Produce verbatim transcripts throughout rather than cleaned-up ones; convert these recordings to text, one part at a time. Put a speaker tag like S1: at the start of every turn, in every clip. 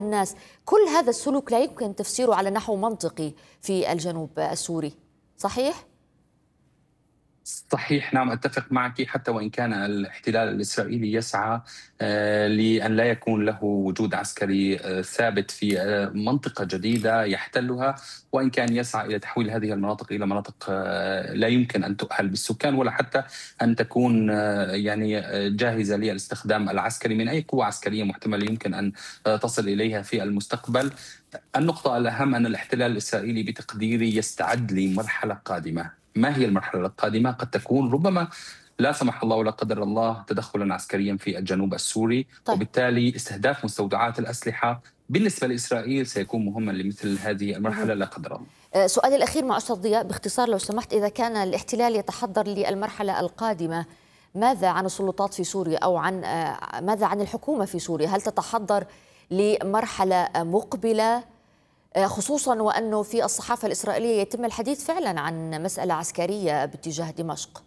S1: الناس. كل هذا السلوك لا يمكن تفسيره على نحو منطقي في الجنوب السوري، صحيح؟
S2: صحيح، نعم، أتفق معك. حتى وإن كان الاحتلال الإسرائيلي يسعى آه، لأن لا يكون له وجود عسكري آه، ثابت في آه، منطقة جديدة يحتلها، وإن كان يسعى إلى تحويل هذه المناطق إلى مناطق آه، لا يمكن أن تؤهل بالسكان ولا حتى أن تكون آه، يعني آه، جاهزة للاستخدام العسكري من أي قوة عسكرية محتملة يمكن أن آه، تصل إليها في المستقبل. النقطة الأهم أن الاحتلال الإسرائيلي بتقديري يستعد لمرحلة قادمة. ما هي المرحلة القادمة؟ قد تكون ربما لا سمح الله ولا قدر الله تدخلا عسكريا في الجنوب السوري،
S1: طيب.
S2: وبالتالي استهداف مستودعات الأسلحة بالنسبة لإسرائيل سيكون مهما لمثل هذه المرحلة لا قدر الله.
S1: آه، سؤالي الأخير مع أستاذ ضياء باختصار لو سمحت، إذا كان الاحتلال يتحضر للمرحلة القادمة، ماذا عن السلطات في سوريا أو عن آه، ماذا عن الحكومة في سوريا؟ هل تتحضر لمرحلة مقبلة، آه، خصوصا وأنه في الصحافة الإسرائيلية يتم الحديث فعلا عن مسألة عسكرية باتجاه دمشق؟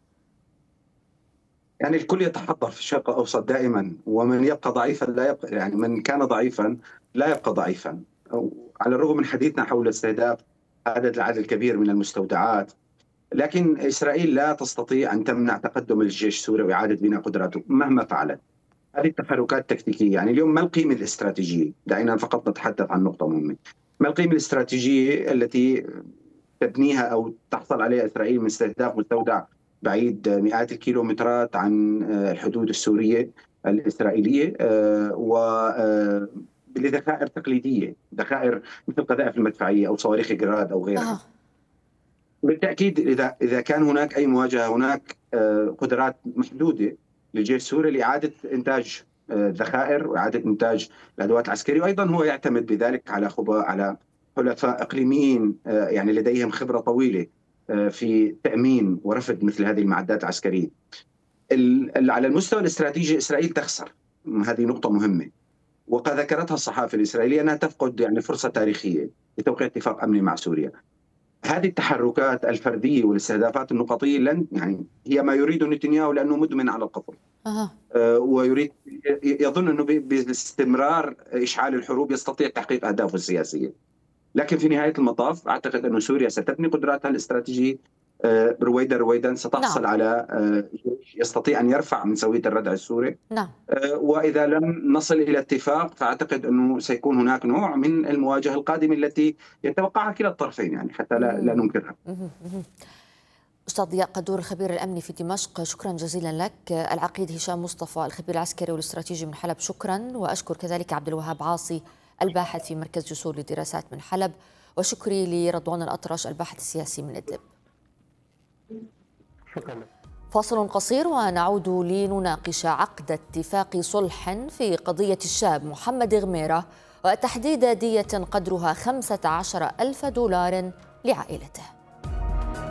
S3: يعني الكل يتحضر في الشرق الأوسط دائما، ومن يبقى ضعيفا لا يبقى، يعني من كان ضعيفا لا يبقى ضعيفا. على الرغم من حديثنا حول استهداف عدد العدد الكبير من المستودعات، لكن إسرائيل لا تستطيع أن تمنع تقدم الجيش السوري وإعادة بناء قدراته مهما فعلت. هذه التحركات تكتيكية. يعني اليوم ما القيمة الاستراتيجية؟ دعينا فقط نتحدث عن نقطة مهمة. ما القيمة الاستراتيجية التي تبنيها أو تحصل عليها إسرائيل من استهداف مستودع بعيد مئات الكيلومترات عن الحدود السورية الإسرائيلية، ولذخائر تقليدية، ذخائر مثل قذائف المدفعية أو صواريخ جراد أو غيرها؟
S1: آه.
S3: بالتأكيد إذا إذا كان هناك أي مواجهة، هناك قدرات محدودة للجيش السوري لإعادة إنتاج الذخائر وإعادة إنتاج الأدوات العسكرية، وأيضا هو يعتمد بذلك على خبراء على حلفاء إقليميين يعني لديهم خبرة طويلة في تأمين ورفض مثل هذه المعدات العسكرية. على المستوى الاستراتيجي إسرائيل تخسر، هذه نقطة مهمة، وقد ذكرتها الصحافة الإسرائيلية أنها تفقد يعني فرصة تاريخية لتوقيع اتفاق أمني مع سوريا. هذه التحركات الفردية والاستهدافات النقطية لن يعني هي ما يريده نتنياهو لأنه مدمن على القتل.
S1: أه.
S3: آه ويريد يظن أنه باستمرار إشعال الحروب يستطيع تحقيق أهدافه السياسية. لكن في نهاية المطاف أعتقد أن سوريا ستبني قدراتها الاستراتيجية آه رويدا رويدا، ستحصل
S1: نعم.
S3: على آه يستطيع أن يرفع من سوية الردع السوري.
S1: نعم.
S3: آه وإذا لم نصل إلى اتفاق فأعتقد أنه سيكون هناك نوع من المواجهة القادمة التي يتوقعها كلا الطرفين، يعني حتى لا, لا ننكرها.
S1: أستاذ ضياء قدور الخبير الأمني في دمشق، شكرا جزيلا لك. العقيد هشام مصطفى الخبير العسكري والاستراتيجي من حلب، شكرا. وأشكر كذلك عبد الوهاب عاصي الباحث في مركز جسور للدراسات من حلب، وشكري لرضوان الأطرش الباحث السياسي من إدلب.
S4: شكرا.
S1: فاصل قصير ونعود لنناقش عقد اتفاق صلح في قضية الشاب محمد غميرة وتحديد دية قدرها خمسة عشر ألف دولار لعائلته.